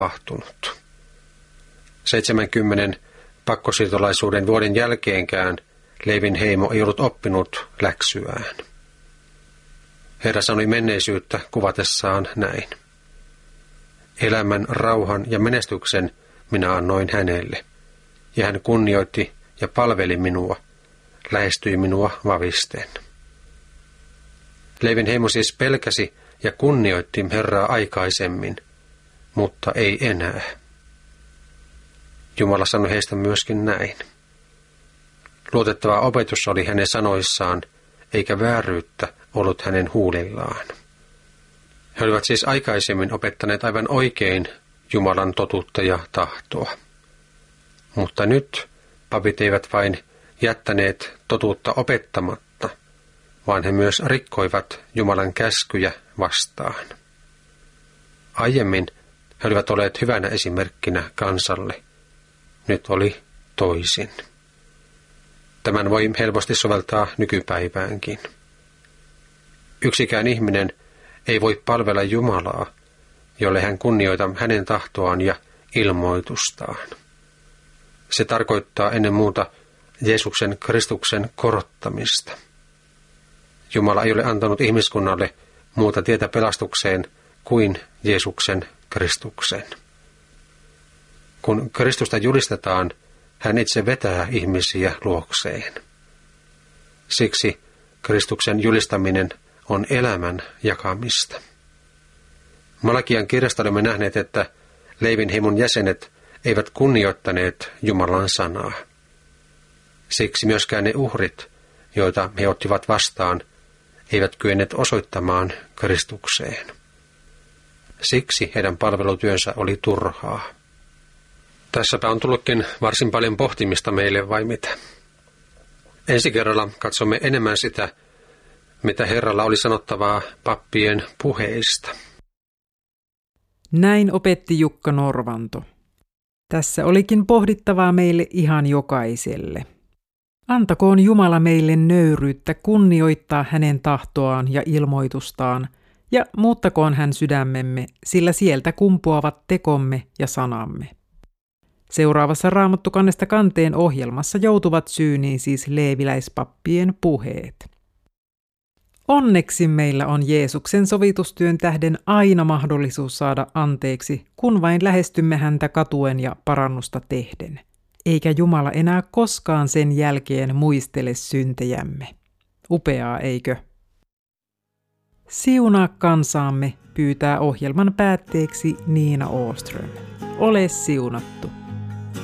tapahtunut. 70 pakkosiirtolaisuuden vuoden jälkeenkään Leevin heimo ei ollut oppinut läksyään. Herra sanoi menneisyyttä kuvatessaan näin. Elämän, rauhan ja menestyksen minä annoin hänelle, ja hän kunnioitti ja palveli minua, lähestyi minua vavisten. Leevin heimo siis pelkäsi ja kunnioitti Herraa aikaisemmin, mutta ei enää. Jumala sanoi heistä myöskin näin. Luotettava opetus oli hänen sanoissaan, eikä vääryyttä ollut hänen huulillaan. He olivat siis aikaisemmin opettaneet aivan oikein Jumalan totuutta ja tahtoa. Mutta nyt papit eivät vain jättäneet totuutta opettamatta, vaan he myös rikkoivat Jumalan käskyjä vastaan. Aiemmin he olivat olleet hyvänä esimerkkinä kansalle. Nyt oli toisin. Tämän voi helposti soveltaa nykypäiväänkin. Yksikään ihminen ei voi palvella Jumalaa, jolle hän kunnioita hänen tahtoaan ja ilmoitustaan. Se tarkoittaa ennen muuta Jeesuksen Kristuksen korottamista. Jumala ei ole antanut ihmiskunnalle muuta tietä pelastukseen kuin Jeesuksen Kristuksen. Kun Kristusta julistetaan, hän itse vetää ihmisiä luokseen. Siksi Kristuksen julistaminen on elämän jakamista. Malakian kirjasta olemme nähneet, että Leevin heimon jäsenet eivät kunnioittaneet Jumalan sanaa. Siksi myöskään ne uhrit, joita he ottivat vastaan, eivät kyenneet osoittamaan Kristukseen. Siksi heidän palvelutyönsä oli turhaa. Tässäpä on tullutkin varsin paljon pohtimista meille, vai mitä? Ensi kerralla katsomme enemmän sitä, mitä Herralla oli sanottavaa pappien puheista. Näin opetti Jukka Norvanto. Tässä olikin pohdittavaa meille ihan jokaiselle. Antakoon Jumala meille nöyryyttä kunnioittaa hänen tahtoaan ja ilmoitustaan, ja muuttakoon hän sydämemme, sillä sieltä kumpuavat tekomme ja sanamme. Seuraavassa Raamattu kannesta kanteen ohjelmassa joutuvat syyniin siis leeviläispappien puheet. Onneksi meillä on Jeesuksen sovitustyön tähden aina mahdollisuus saada anteeksi, kun vain lähestymme häntä katuen ja parannusta tehden. Eikä Jumala enää koskaan sen jälkeen muistele syntejämme. Upeaa, eikö? Siunaa kansaamme, pyytää ohjelman päätteeksi Niina Åström. Ole siunattu.